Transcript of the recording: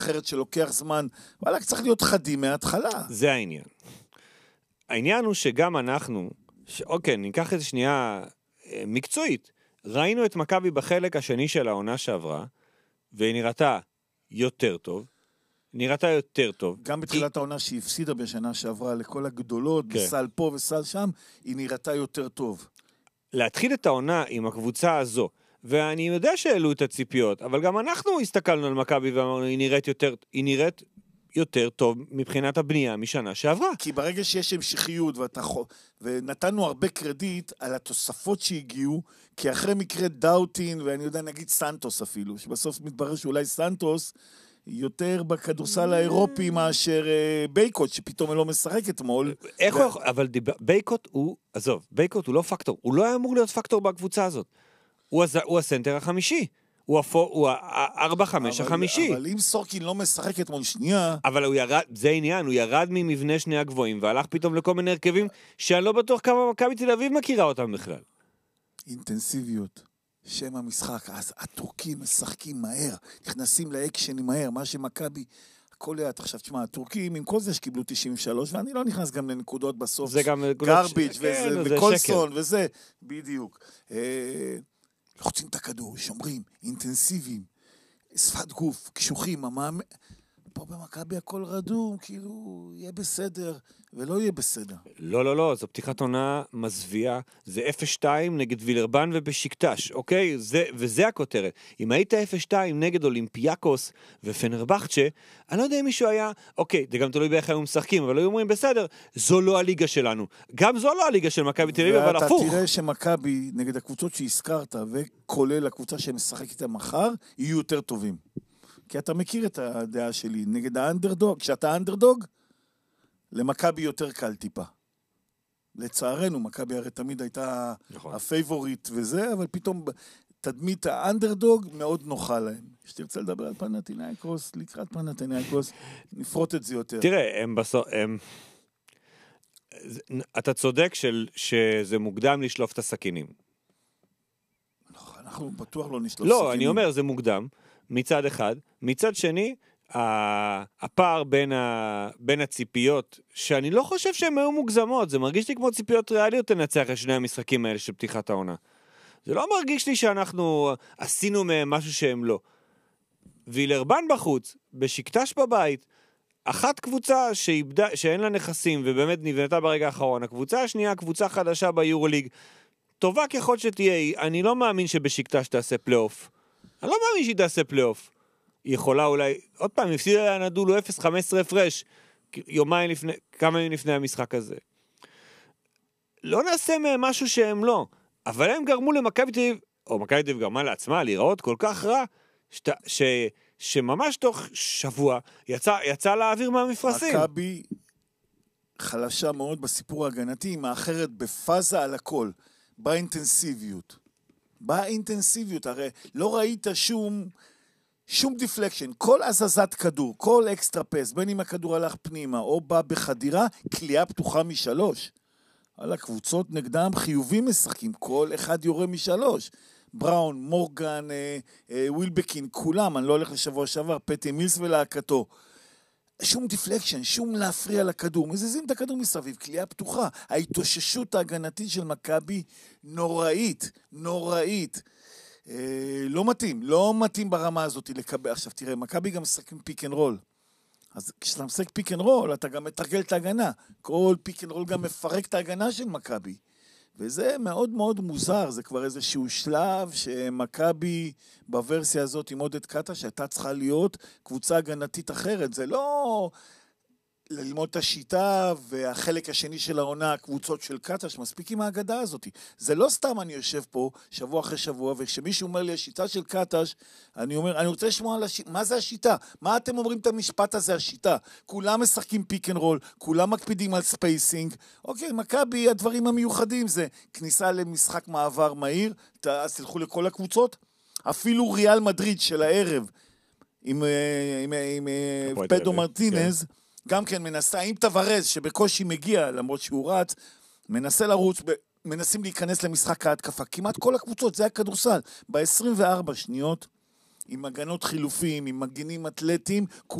אחרת שלוקח זמן, וואלה, צריך להיות חדים מההתחלה. זה העניין. העניין הוא שגם אנחנו, אוקיי, ניקח איזה שנייה מקצועית, ראינו את מכבי בחלק השני של העונה שעברה, והיא נראתה יותר טוב, גם בתחילת העונה שהיא הפסידה בשנה שעברה לכל הגדולות, בסל פה וסל שם, היא נראתה יותר טוב. להתחיל את העונה עם הקבוצה הזו, ואני יודע שהעלו את הציפיות, אבל גם אנחנו הסתכלנו על מכבי ואמרנו, היא נראית יותר טוב מבחינת הבנייה משנה שעברה. כי ברגע שיש המשכיות, ונתנו הרבה קרדיט על התוספות שהגיעו, כי אחרי מקרה דאוטין, ואני יודע, נגיד סנטוס אפילו, שבסוף מתברר שאולי סנטוס יותר בכדורסל האירופי מאשר בייקוט, שפתאום לא משחק אתמול. אבל בייקוט הוא, עזוב, בייקוט הוא לא פקטור, הוא לא היה אמור להיות פקטור בקבוצה הזאת. הוא הסנטר החמישי. הוא ה-4-5 החמישי. אבל אם סורקין לא משחק אתמול שנייה... אבל הוא ירד, זה עניין, הוא ירד ממבנה שני הגבוהים, והלך פתאום לכל מיני הרכבים, שאני לא בטוח כמה מכבי תל אביב מכירה אותם בכלל. אינטנסיביות. שם המשחק. אז הטורקים משחקים מהר, נכנסים לאקשנים מהר, מה שמכבי... הכל לאט. עכשיו, תשמע, הטורקים, עם כל זה שקיבלו 93, ואני לא נכנס גם לנקודות בסוף. זה גם... גרביץ' וקולסון וזה. בדיוק. לוחצים את הכדור, שומרים, אינטנסיביים, שפת גוף, קשוחים, פה במכבי הכל רדום, כאילו, יהיה בסדר, ולא יהיה בסדר. לא, זו פתיחת עונה מזוויעה, זה 0-2 נגד וילרבן ובשיקטש, אוקיי? וזה הכותרת. אם היית 0-2 נגד אולימפיאקוס ופנרבחצ'ה, אני לא יודע אם מישהו היה, אוקיי, זה גם תלוי באיך היו משחקים, אבל היו אומרים, בסדר, זו לא הליגה שלנו. גם זו לא הליגה של מכבי תל אביב, אבל הפוך. ואתה תראה שמכבי, נגד הקבוצות שהזכרת, וכולל הקבוצה שמשחק איתה מחר, יהיו יותר טובים. כי אתה מכיר את הדעה שלי, נגד האנדרדוג, כשאתה אנדרדוג, למכבי יותר קל טיפה. לצערנו, מכבי הרי תמיד הייתה הפייבוריט וזה, אבל פתאום תדמית האנדרדוג מאוד נוחה להם. שתרצה לדבר על פנתינייקוס, לקראת פנתינייקוס, נפרוט את זה יותר. תראה, אתה צודק שזה מוקדם לשלוף את הסכינים. אנחנו בטוח לא נשלוף סכינים. לא, אני אומר, זה מוקדם. מצד אחד, מצד שני, הפער בין הציפיות, שאני לא חושב שהן היו מוגזמות, זה מרגיש לי כמו ציפיות ריאליות לנצח את שני המשחקים האלה של פתיחת העונה. זה לא מרגיש לי שאנחנו עשינו מהם משהו שהם לא. וילרבן בחוץ, בשקטש בבית, אחת קבוצה שאין לה נכסים ובאמת נבנתה ברגע האחרון, הקבוצה השנייה, קבוצה חדשה ביורוליג, טובה ככל שתהיה, אני לא מאמין שבשקטש תעשה פלייאוף. אני לא מאמין שהיא תעשה פלייאוף. היא יכולה אולי, עוד פעם, הפסידה נדולו 0-15 הפרש, כמה ימים לפני המשחק הזה. לא נעשה מהם משהו שהם לא, אבל הם גרמו למכבי תל אביב, או מכבי תל אביב גרמה לעצמה להיראות כל כך רע, שממש תוך שבוע יצא לאוויר מהמפרשים. מכבי חלשה מאוד בסיפור ההגנתי, היא מאחרת בפאזה על הכל, באינטנסיביות. הרי לא ראית שום דיפלקשן, כל הזזת כדור, כל אקסטרה פס, בין אם הכדור הלך פנימה או בא בחדירה, קליעה פתוחה משלוש. על הקבוצות נגדם חיובים משחקים, כל אחד יורה משלוש. בראון, מורגן, ווילבקין, כולם, אני לא הולך לשבוע שעבר, פטי מילס ולהקתו. שום דיפלקשן, שום להפריע לכדור, מזיזים את הכדור מסביב, קליעה פתוחה. ההתאוששות ההגנתית של מכבי נוראית. לא מתאים ברמה הזאת לקבל. עכשיו תראה, מכבי גם משחקים פיק אנד רול. אז כשאתה משחק פיק אנד רול, אתה גם מתרגל את ההגנה. כל פיק אנד רול גם מפרק את ההגנה של מכבי. וזה מאוד מאוד מוזר, זה כבר איזשהו שלב שמכבי בוורסיה הזאת עם עודד קטש, שהייתה צריכה להיות קבוצה הגנתית אחרת. זה לא ללמוד את השיטה והחלק השני של העונה, הקבוצות של קטש, מספיק עם ההגדה הזאת. זה לא סתם אני יושב פה שבוע אחרי שבוע, וכשמישהו אומר לי השיטה של קטש, אני אומר, אני רוצה לשמוע על השיטה, מה זה השיטה? מה אתם אומרים את המשפט הזה, השיטה? כולם משחקים פיק אנד רול, כולם מקפידים על ספייסינג. אוקיי, מכבי, הדברים המיוחדים זה כניסה למשחק מעבר מהיר, אז תלכו לכל הקבוצות. אפילו ריאל מדריד של הערב, עם פדו מרטינז, גם כן מנסה, עם תוורז שבקושי מגיע, למרות שהוא רץ, מנסה לרוץ, מנסים להיכנס למשחק ההתקפה. כמעט כל הקבוצות, זה היה כדורסל. ב-24 שניות, עם הגנות חילופים, עם מגינים אתלטיים,